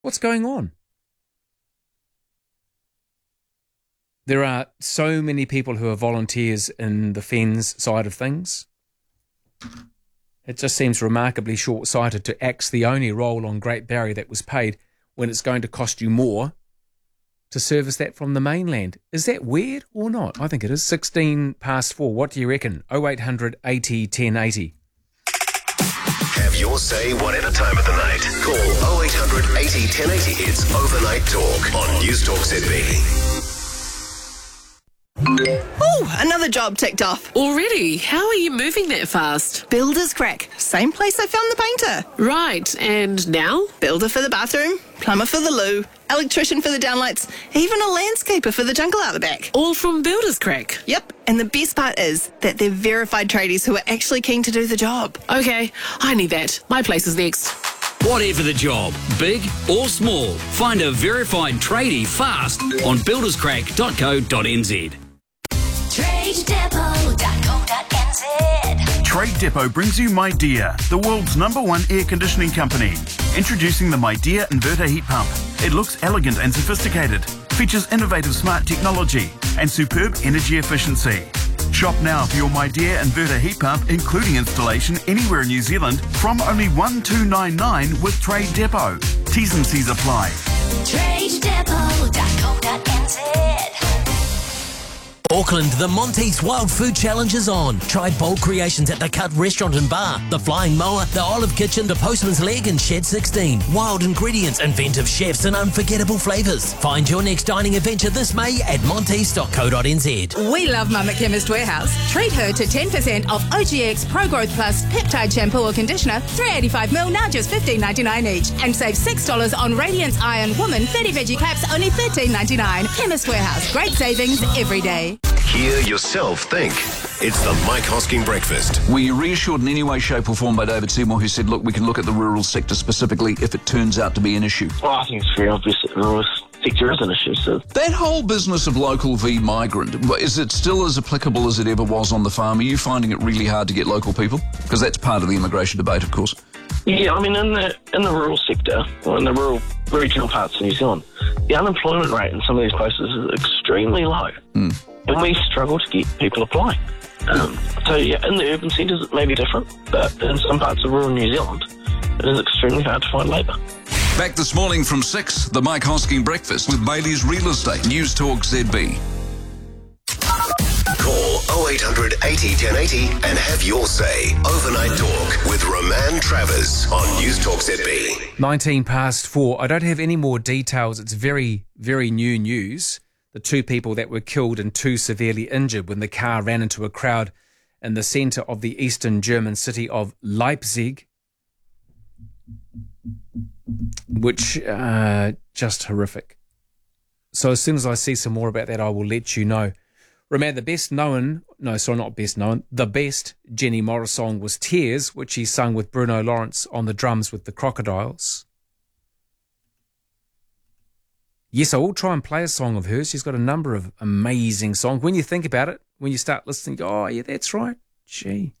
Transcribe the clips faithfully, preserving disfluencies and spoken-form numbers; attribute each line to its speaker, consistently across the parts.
Speaker 1: What's going on? There are so many people who are volunteers in the Fens side of things. It just seems remarkably short-sighted to axe the only role on Great Barrier that was paid when it's going to cost you more to service that from the mainland. Is that weird or not? I think it is. sixteen past four. What do you reckon? oh eight hundred eighty ten eighty.
Speaker 2: Have your say whatever time of the night. Call oh eight hundred eighty ten eighty. It's Overnight Talk on News Talk Z B.
Speaker 3: Oh, another job ticked off.
Speaker 4: Already? How are you moving that fast?
Speaker 3: Builder's crack. Same place I found the painter.
Speaker 4: Right, and now?
Speaker 3: Builder for the bathroom, plumber for the loo, electrician for the downlights, even a landscaper for the jungle out the back.
Speaker 4: All from Builder's Crack?
Speaker 3: Yep, and the best part is that they're verified tradies who are actually keen to do the job.
Speaker 4: Okay, I need that. My place is next.
Speaker 5: Whatever the job, big or small, find a verified tradie fast on builders crack dot co dot n z.
Speaker 6: trade depot dot co dot n z.
Speaker 7: Trade Depot brings you MyDear, the world's number one air conditioning company. Introducing the MyDear inverter heat pump. It looks elegant and sophisticated, features innovative smart technology and superb energy efficiency. Shop now for your MyDear inverter heat pump, including installation anywhere in New Zealand, from only one two nine nine with Trade Depot. T's and C's apply.
Speaker 6: trade depot dot co dot n z.
Speaker 8: Auckland, the Monty's Wild Food Challenge is on. Try bold creations at the Cut Restaurant and Bar, the Flying Mower, the Olive Kitchen, the Postman's Leg and Shed sixteen. Wild ingredients, inventive chefs and unforgettable flavours. Find your next dining adventure this May at montys dot co dot n z.
Speaker 9: We love Mum at Chemist Warehouse. Treat her to ten percent off O G X Pro Growth Plus Peptide Shampoo or Conditioner, three eighty-five milliliters, now just fifteen ninety-nine each. And save six dollars on Radiance Iron Woman thirty veggie caps, only thirteen ninety-nine. Chemist Warehouse, great savings every day.
Speaker 2: Hear yourself think. It's the Mike Hosking Breakfast.
Speaker 10: Were you reassured in any way, shape or form by David Seymour, who said, look, we can look at the rural sector specifically if it turns out to be an issue?
Speaker 11: Well, I think it's very obvious that the rural sector is an issue. So
Speaker 10: that whole business of local v migrant, is it still as applicable as it ever was on the farm? Are you finding it really hard to get local people? Because that's part of the immigration debate, of course.
Speaker 11: Yeah, I mean, in the in the rural sector, or in the rural regional parts of New Zealand, the unemployment rate in some of these places is extremely low.
Speaker 10: Mm.
Speaker 11: And we struggle to get people applying. Um, so, yeah, in the urban centres it may be different, but in some parts of rural New Zealand, it is extremely hard to find labour.
Speaker 10: Back this morning from six, the Mike Hosking Breakfast with Bailey's Real Estate, News Talk Z B.
Speaker 2: Call oh eight hundred eighty ten eighty and have your say. Overnight Talk with Roman Travers on News Talk Z B.
Speaker 1: nineteen past four. I don't have any more details. It's very, very new news. The two people that were killed and two severely injured when the car ran into a crowd in the centre of the eastern German city of Leipzig, which uh, just horrific. So as soon as I see some more about that, I will let you know. Remember, the best known, no, sorry, not best known, the best Jenny Morris song was Tears, which he sung with Bruno Lawrence on the drums with the Crocodiles. Yes, I will try and play a song of hers. She's got a number of amazing songs. When you think about it, when you start listening, you go, oh, yeah, that's right. Gee.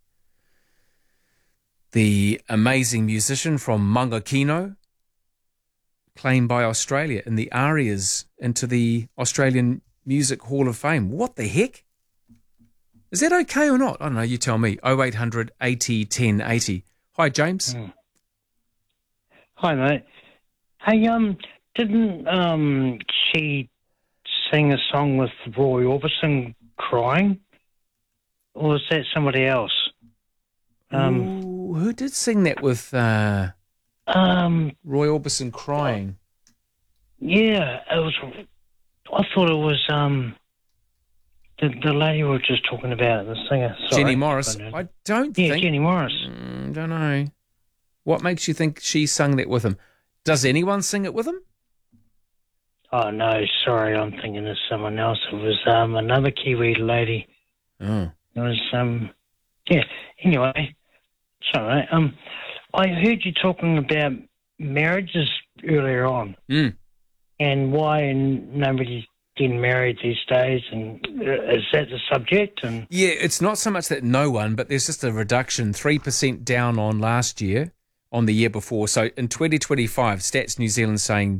Speaker 1: The amazing musician from Mangakino, claimed by Australia in the Arias into the Australian Music Hall of Fame. What the heck? Is that okay or not? I don't know, you tell me. oh eight hundred eighty ten eighty. Hi, James.
Speaker 12: Mm. Hi, mate. Hey, um... Didn't um, she sing a song with Roy Orbison crying? Or was that somebody else? Um,
Speaker 1: Ooh, who did sing that with uh,
Speaker 12: um,
Speaker 1: Roy Orbison crying?
Speaker 12: Yeah, it was. I thought it was um, the, the lady we were just talking about, the singer. Sorry,
Speaker 1: Jenny Morris.
Speaker 12: I,
Speaker 1: I don't
Speaker 12: yeah,
Speaker 1: think...
Speaker 12: Jenny Morris.
Speaker 1: Mm, don't know. What makes you think she sung that with him? Does anyone sing it with him?
Speaker 12: Oh, no, sorry, I'm thinking of someone else. It was um, another Kiwi lady.
Speaker 1: Oh.
Speaker 12: It was, um, yeah, anyway, sorry. Um, I heard you talking about marriages earlier on
Speaker 1: mm.
Speaker 12: and why nobody's getting married these days, and is that the subject? And
Speaker 1: yeah, it's not so much that no one, but there's just a reduction, three percent down on last year on the year before. So in twenty twenty-five, Stats New Zealand saying